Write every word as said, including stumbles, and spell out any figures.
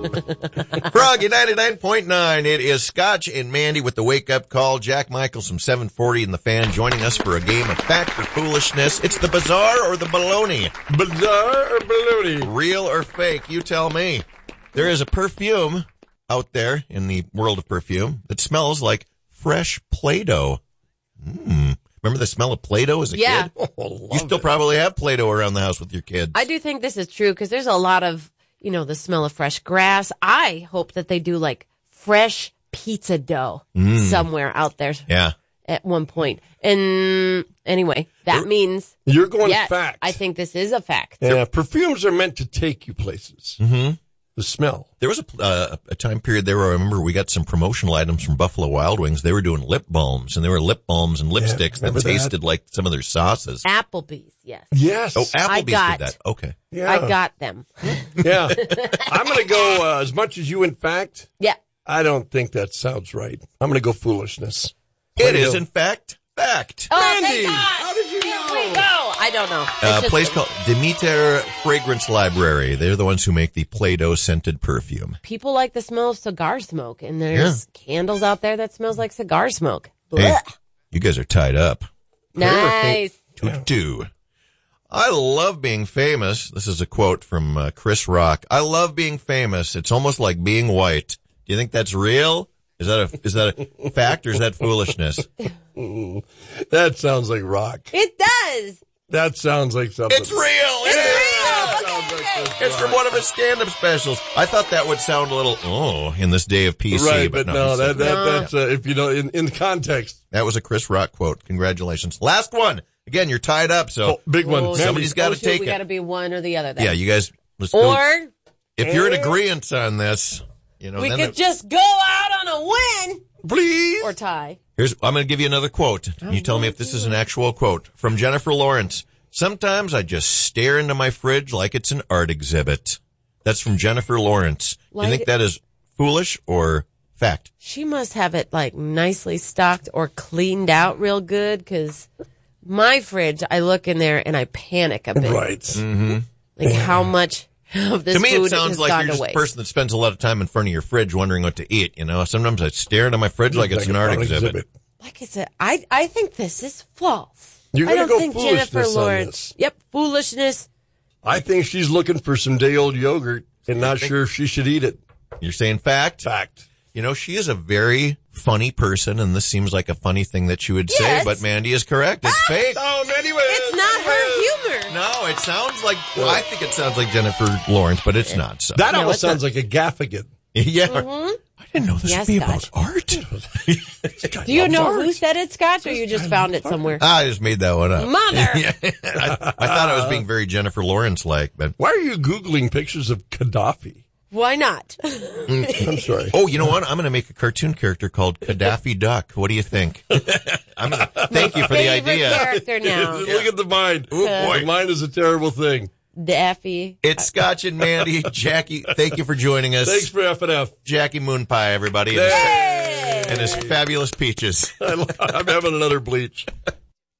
Froggy ninety-nine point nine. It is Scotch and Mandy with the wake-up call. Jack Michaels from seven forty and the Fan joining us for a game of fact or foolishness. It's the bizarre or the baloney? Bizarre or baloney? Real or fake? You tell me. There is a perfume out there in the world of perfume that smells like fresh Play-Doh. Mm. Remember the smell of Play-Doh as a yeah. kid? Oh, you still it. probably have Play-Doh around the house with your kids. I do think this is true because there's a lot of, you know, the smell of fresh grass. I hope that they do like fresh pizza dough mm. somewhere out there. Yeah. At one point. And anyway, that You're, means. You're going yes, fact. I think this is a fact. Yeah, perfumes are meant to take you places. Mm-hmm. The smell. There was a, uh, a time period there where I remember we got some promotional items from Buffalo Wild Wings. They were doing lip balms, and they were lip balms and lipsticks yeah, that tasted that? like some of their sauces. Applebee's, yes. Yes. Oh, Applebee's I got, did that. Okay. Yeah. I got them. Yeah. I'm going to go uh, as much as you, in fact. Yeah. I don't think that sounds right. I'm going to go foolishness. It is, in fact, fact. Oh, Mandy, thank God. how did you know? Here we go. I don't know. A uh, just, place called Demeter Fragrance Library. They're the ones who make the Play-Doh scented perfume. people like the smell of cigar smoke, and there's yeah. candles out there that smells like cigar smoke. Hey, you guys are tied up. Nice. Two to two. I love being famous. This is a quote from uh, Chris Rock. I love being famous. It's almost like being white. Do you think that's real? Is that a is that a fact or is that foolishness? That sounds like rock. It does. That sounds like something. It's real. It's yeah. real. Okay. Like it's from one of his stand-up specials. I thought that would sound a little oh in this day of P C, right? but, But no, no, that, that no. that's uh, if you know in in context. That was a Chris Rock quote. Congratulations. Last one. Again, you're tied up. So oh, big one. Oh, somebody's got to oh, take we it. We got to be one or the other. Then. Yeah, you guys. Let's or go. If you're in agreement on this, you know, we then could it, just go out on a win, please, or tie. Here's. I'm going to give you another quote. You tell me if this is an actual quote from Jennifer Lawrence. Sometimes I just stare into my fridge like it's an art exhibit. That's from Jennifer Lawrence. Like, Do you think that is foolish or fact? She must have it like nicely stocked or cleaned out real good, because my fridge, I look in there and I panic a bit. Right. Mm-hmm. Like how much of this to me, food it sounds has like gone you're to just a waste. person that spends a lot of time in front of your fridge wondering what to eat. You know, sometimes I stare into my fridge like it's an art exhibit. Like I said, I I think this is false. You're I going to don't go think foolishness Jennifer on Lawrence. this. Yep, foolishness. I think she's looking for some day old yogurt and not sure if she should eat it. You're saying fact? Fact. You know, she is a very funny person, and this seems like a funny thing that she would say, Yes. but Mandy is correct. It's Ah! fake. Oh, anyway. It's not her humor. No, it sounds like, well, I think it sounds like Jennifer Lawrence, but it's not. So. That No, almost it's sounds not. like a gaffigan. yeah. Mm-hmm. I didn't know this Yes, would be Scotch. about art. Do you know who said it, Scotch, or you just found it somewhere? I just made that one up. Mother! Yeah. I, I thought I was being very Jennifer Lawrence-like, but... Why are you Googling pictures of Gaddafi? Why not? I'm sorry. Oh, you know what? I'm going to make a cartoon character called Gaddafi Duck. What do you think? I'm gonna, thank you for the Favorite idea. character now. Look at the mind. Ooh, boy. The mind is a terrible thing. Daffy. It's Scotch and Mandy. Jackie, thank you for joining us. Thanks for F and F. Jackie Moon Pie, everybody. And his, Hey! and his fabulous peaches. I'm having another bleach.